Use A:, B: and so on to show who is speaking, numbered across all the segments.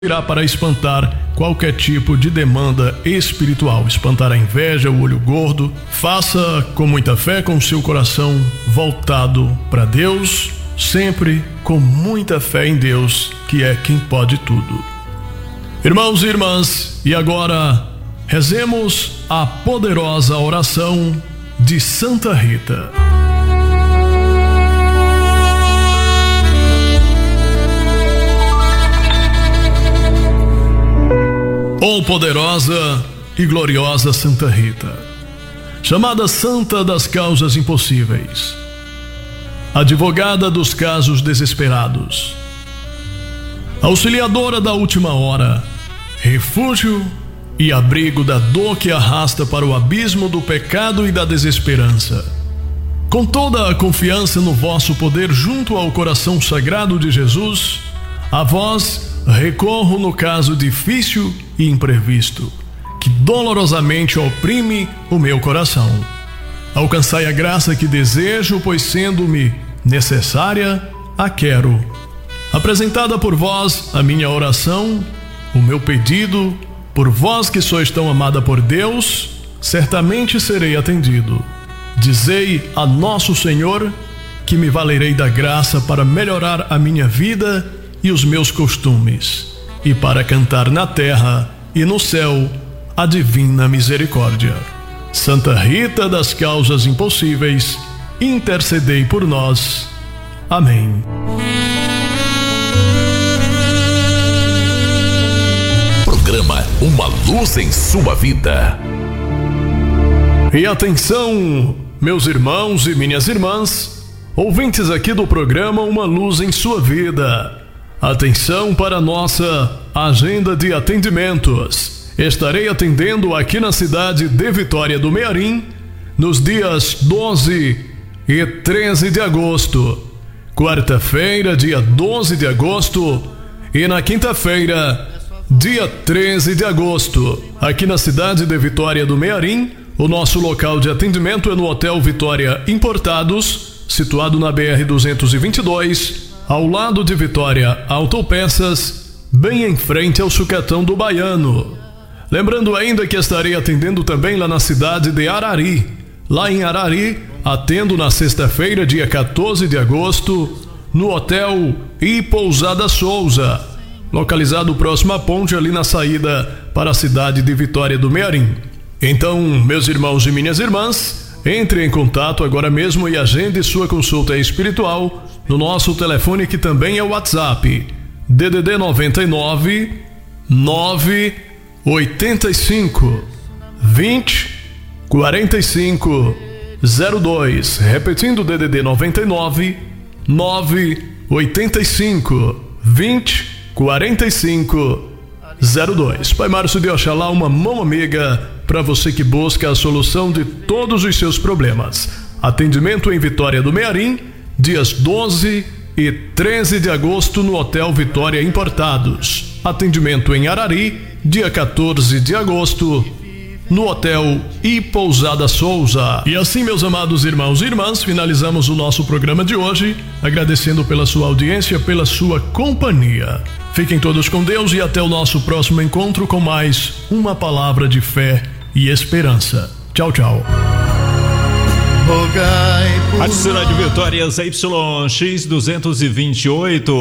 A: irá para espantar qualquer tipo de demanda espiritual, espantar a inveja, o olho gordo. Faça com muita fé, com seu coração voltado para Deus, sempre com muita fé em Deus, que é quem pode tudo. Irmãos e irmãs, e agora rezemos a poderosa oração de Santa Rita. Oh poderosa e gloriosa Santa Rita, chamada Santa das Causas Impossíveis, advogada dos casos desesperados, auxiliadora da última hora, refúgio e abrigo da dor que arrasta para o abismo do pecado e da desesperança. Com toda a confiança no vosso poder junto ao coração sagrado de Jesus, a vós recorro no caso difícil e imprevisto, que dolorosamente oprime o meu coração. Alcançai a graça que desejo, pois sendo-me necessária, a quero. Apresentada por vós a minha oração, o meu pedido, por vós que sois tão amada por Deus, certamente serei atendido. Dizei a nosso Senhor que me valerei da graça para melhorar a minha vida e os meus costumes, e para cantar na terra e no céu a divina misericórdia. Santa Rita das Causas Impossíveis, intercedei por nós. Amém.
B: Programa Uma Luz em Sua Vida.
A: E atenção, meus irmãos e minhas irmãs, ouvintes aqui do programa Uma Luz em Sua Vida. Atenção para a nossa agenda de atendimentos. Estarei atendendo aqui na cidade de Vitória do Mearim nos dias 12 e 13 de agosto. Quarta-feira, dia 12 de agosto, e na quinta-feira, dia 13 de agosto. Aqui na cidade de Vitória do Mearim, o nosso local de atendimento é no Hotel Vitória Importados, situado na BR-222, ao lado de Vitória Autopeças, bem em frente ao Sucatão do Baiano. Lembrando ainda que estarei atendendo também lá na cidade de Arari. Lá em Arari, atendo na sexta-feira, dia 14 de agosto, no Hotel e Pousada Souza, localizado próximo à ponte ali na saída para a cidade de Vitória do Mearim. Então, meus irmãos e minhas irmãs, entre em contato agora mesmo e agende sua consulta espiritual no nosso telefone, que também é o WhatsApp, DDD 99 985 20 45 02. Repetindo, DDD 99 985 20 45 02. Pai Márcio de Oxalá, uma mão amiga para você que busca a solução de todos os seus problemas. Atendimento em Vitória do Mearim, dias 12 e 13 de agosto no Hotel Vitória Importados. Atendimento em Arari, dia 14 de agosto, no Hotel e Pousada Souza. E assim, meus amados irmãos e irmãs, finalizamos o nosso programa de hoje, agradecendo pela sua audiência, pela sua companhia. Fiquem todos com Deus e até o nosso próximo encontro com mais uma palavra de fé e esperança. Tchau, tchau.
C: Adicional de Vitórias YX 228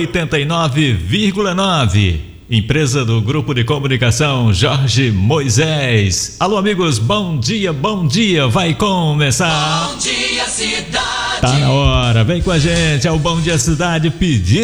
C: 89,9. Empresa do Grupo de Comunicação Jorge Moisés. Alô, amigos, bom dia, vai começar.
D: Bom dia, cidade.
C: Tá na hora, vem com a gente, é o Bom Dia Cidade pedindo